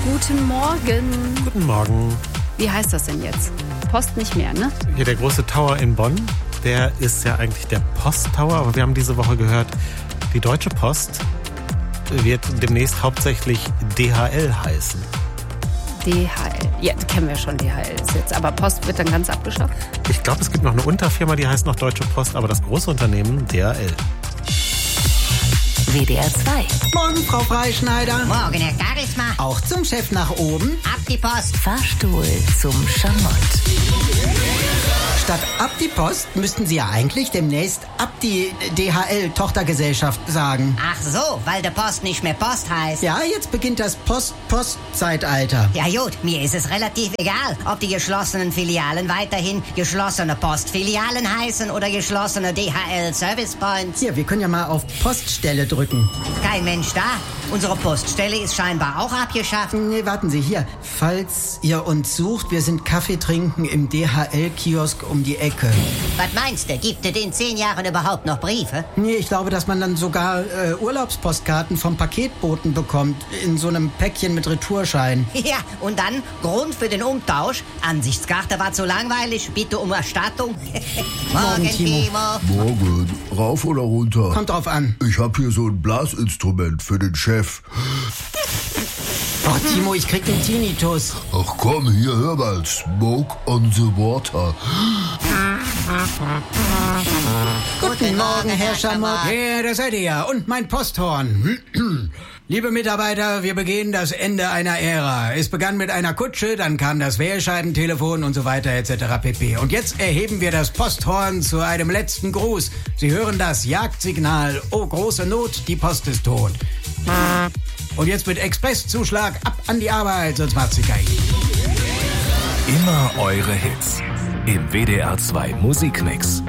Guten Morgen. Guten Morgen. Wie heißt das denn jetzt? Post nicht mehr, ne? Hier der große Tower in Bonn, der ist ja eigentlich der Post-Tower, aber wir haben diese Woche gehört, die Deutsche Post wird demnächst hauptsächlich DHL heißen. DHL. Ja, kennen wir schon, DHL ist jetzt. Aber Post wird dann ganz abgeschafft? Ich glaube, es gibt noch eine Unterfirma, die heißt noch Deutsche Post, aber das große Unternehmen DHL. WDR 2. Morgen, Frau Freischneider. Morgen, Herr Kagelsmann. Auch zum Chef nach oben. Ab die Post. Fahrstuhl zum Schamott. Statt ab die Post müssten Sie ja eigentlich demnächst ab die DHL-Tochtergesellschaft sagen. Ach so, weil der Post nicht mehr Post heißt. Ja, jetzt beginnt das Post-Post-Zeitalter. Ja gut, mir ist es relativ egal, ob die geschlossenen Filialen weiterhin geschlossene Postfilialen heißen oder geschlossene DHL-Service-Points. Hier, wir können ja mal auf Poststelle drücken. Kein Mensch da. Unsere Poststelle ist scheinbar auch abgeschafft. Nee, warten Sie, hier. Falls ihr uns sucht, wir sind Kaffee trinken im DHL-Kiosk um die Ecke. Was meinst du, gibt es in 10 Jahren überhaupt noch Briefe? Nee, ich glaube, dass man dann sogar Urlaubspostkarten vom Paketboten bekommt. In so einem Päckchen mit Retourschein. Ja, und dann Grund für den Umtausch. Ansichtskarte war zu langweilig, bitte um Erstattung. Morgen, Timo. Morgen. Rauf oder runter? Kommt drauf an. Ich hab hier so ein Blasinstrument für den Chef. Oh, Timo, ich krieg den Tinnitus. Ach komm, hier, hör mal. Smoke on the water. Guten Morgen, Herr Schamott. Ja, da seid ihr ja. Und mein Posthorn. Liebe Mitarbeiter, wir begehen das Ende einer Ära. Es begann mit einer Kutsche, dann kam das Wählscheibentelefon und so weiter etc. pp. Und jetzt erheben wir das Posthorn zu einem letzten Gruß. Sie hören das Jagdsignal. Oh, große Not, die Post ist tot. Und jetzt mit Expresszuschlag ab an die Arbeit, sonst macht's sich kein. Immer eure Hits im WDR 2 Musikmix.